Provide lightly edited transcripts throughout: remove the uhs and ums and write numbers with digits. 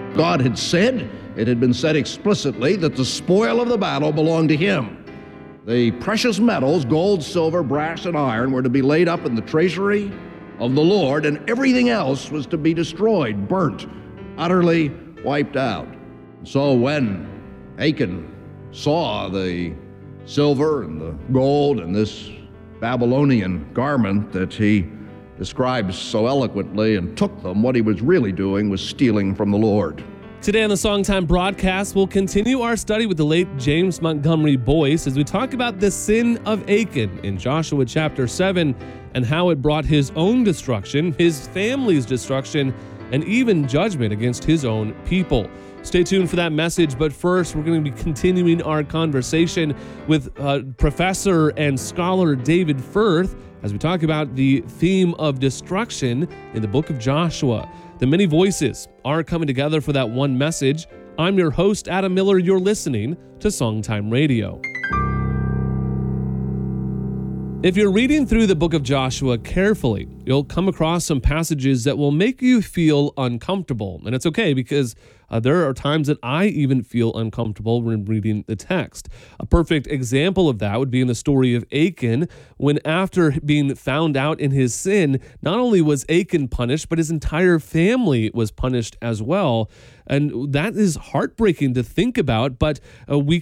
God had said, it had been said explicitly, that the spoil of the battle belonged to him. The precious metals, gold, silver, brass, and iron, were to be laid up in the treasury of the Lord, and everything else was to be destroyed, burnt, utterly wiped out. So when Achan saw the silver and the gold and this Babylonian garment that he describes so eloquently and took them, what he was really doing was stealing from the Lord. Today on the Songtime broadcast, we'll continue our study with the late James Montgomery Boyce as we talk about the sin of Achan in Joshua chapter 7 and how it brought his own destruction, his family's destruction, and even judgment against his own people. Stay tuned for that message, but first we're going to be continuing our conversation with Professor and scholar David Firth as we talk about the theme of destruction in the book of Joshua. The many voices are coming together for that one message. I'm your host, Adam Miller. You're listening to Songtime Radio. If you're reading through the book of Joshua carefully, you'll come across some passages that will make you feel uncomfortable. And it's okay because there are times that I even feel uncomfortable when reading the text. A perfect example of that would be in the story of Achan, when after being found out in his sin, not only was Achan punished, but his entire family was punished as well. And that is heartbreaking to think about, but we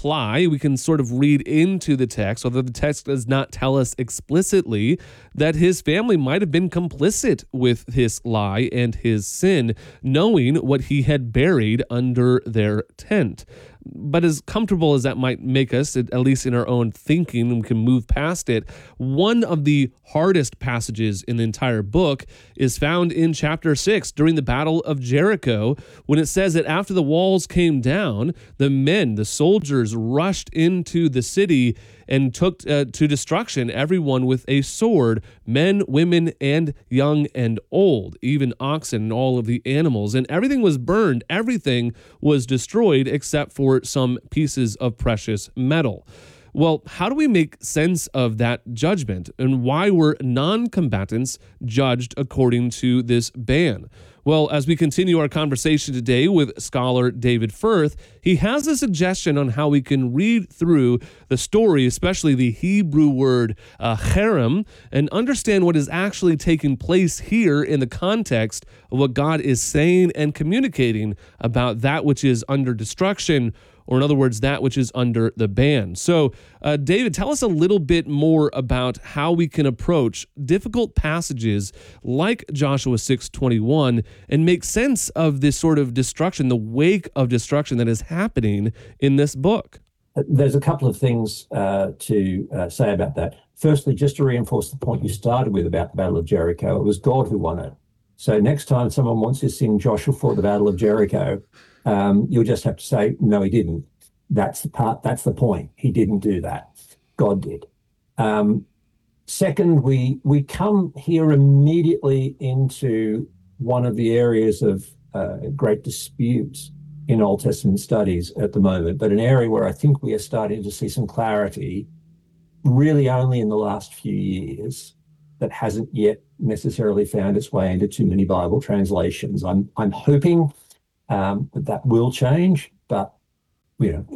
can sort of read into the text, although the text does not tell us explicitly, that his family might have been complicit with his lie and his sin, knowing what he had buried under their tent. But as comfortable as that might make us, at least in our own thinking, we can move past it. One of the hardest passages in the entire book is found in chapter 6 during the Battle of Jericho, when it says that after the walls came down, the soldiers rushed into the city and took to destruction everyone with a sword, men, women, and young and old, even oxen and all of the animals. And everything was burned. Everything was destroyed except for some pieces of precious metal. Well, how do we make sense of that judgment, and why were non-combatants judged according to this ban? Well, as we continue our conversation today with scholar David Firth, he has a suggestion on how we can read through the story, especially the Hebrew word cherem, and understand what is actually taking place here in the context of what God is saying and communicating about that which is under destruction, or in other words, that which is under the ban. So, David, tell us a little bit more about how we can approach difficult passages like Joshua 6:21 and make sense of this sort of destruction, the wake of destruction that is happening in this book. There's a couple of things to say about that. Firstly, just to reinforce the point you started with about the Battle of Jericho, it was God who won it. So next time someone wants to sing Joshua fought the Battle of Jericho, you'll just have to say, no, he didn't. That's the point. He didn't do that. God did. Second, we come here immediately into one of the areas of great disputes in Old Testament studies at the moment, but an area where I think we are starting to see some clarity really only in the last few years, that hasn't yet necessarily found its way into too many Bible translations. I'm hoping that will change, but